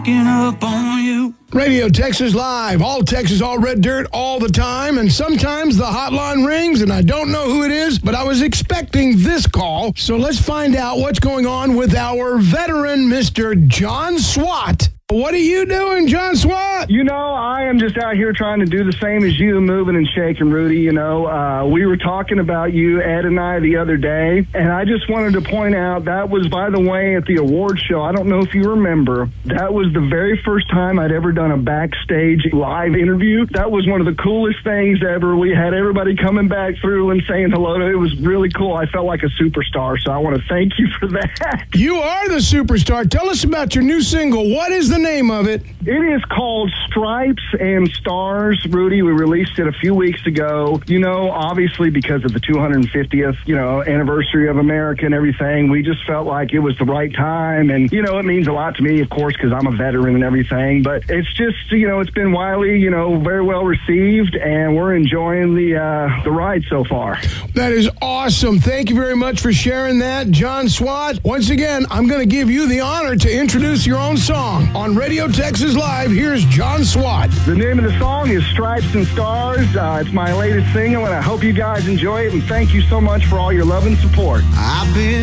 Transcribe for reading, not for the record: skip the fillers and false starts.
up on you. Radio Texas Live, all Texas, all red dirt, all the time. And sometimes the hotline rings and I don't know who it is, but I was expecting this call. So let's find out what's going on with our veteran, Mr. John Swat. What are you doing, John Swat? You know, I am just out here trying to do the same as you, moving and shaking, Rudy. You know, we were talking about you, Ed and I, the other day, and I just wanted to point out that was, by the way, at the award show. I don't know if you remember. That was the very first time I'd ever done a backstage live interview. That was one of the coolest things ever. We had everybody coming back through and saying hello. It was really cool. I felt like a superstar, so I want to thank you for that. You are the superstar. Tell us about your new single. What is the name of it? It is called Stripes and Stars, Rudy. We released it a few weeks ago. You know, obviously because of the 250th, anniversary of America and everything, we just felt like it was the right time. And, it means a lot to me, of course, because I'm a veteran and everything. But it's just, it's been widely, very well received, and we're enjoying the ride so far. That is awesome. Thank you very much for sharing that, John Swat. Once again, I'm going to give you the honor to introduce your own song on Radio Texas Live. Here's John Swat. The name of the song is Stripes and Stars. It's my latest single, and I hope you guys enjoy it. And thank you so much for all your love and support. I've been